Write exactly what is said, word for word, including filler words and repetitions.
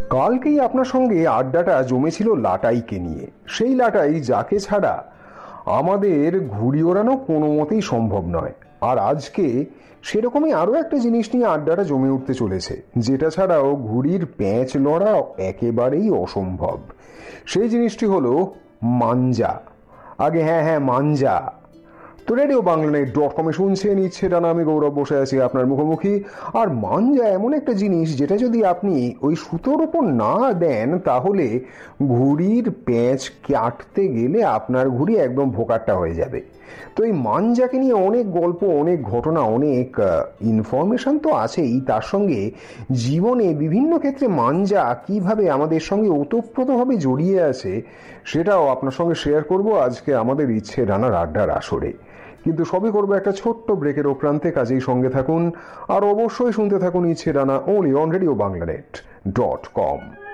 কালকেই আপনার সঙ্গে আড্ডাটা জমেছিল লাটাইকে নিয়ে। সেই লাটাই যাকে ছাড়া আমাদের ঘুড়ি ওড়ানো কোনো মতেই সম্ভব নয়। আর আজকে সেরকমই আরও একটা জিনিস নিয়ে আড্ডাটা জমে উঠতে চলেছে, যেটা ছাড়াও ঘুড়ির প্যাঁচ লড়া একেবারেই অসম্ভব। সেই জিনিসটি হলো মাঞ্জা। আগে হ্যাঁ হ্যাঁ মাঞ্জা। তো রেডিও বাংলানেট ডট কমে শুনছেন ইচ্ছে ডানা, আমি গৌরব বসে আছি আপনার মুখোমুখি। আর মাঞ্জা এমন একটা জিনিস যেটা যদি আপনি ওই সুতোর ওপর না দেন তাহলে ঘুড়ির প্যাঁচ কাটতে গেলে আপনার ঘুড়ি একদম ভোকাট্টা হয়ে যাবে। তো এই মাঞ্জাকে নিয়ে অনেক গল্প, অনেক ঘটনা, অনেক ইনফরমেশন তো আছেই, তার সঙ্গে জীবনে বিভিন্ন ক্ষেত্রে মাঞ্জা কিভাবে আমাদের সঙ্গে ওতপ্রোতভাবে জড়িয়ে আছে সেটাও আপনার সঙ্গে শেয়ার করব আজকে আমাদের ইচ্ছে ডানার আড্ডার আসরে। কিন্তু সবই করবো একটা ছোট্ট ব্রেকের প্রান্তে, কাজেই সঙ্গে থাকুন আর অবশ্যই শুনতে থাকুন ইচ্ছে ডানা, only on radio বাংলানেট dot com.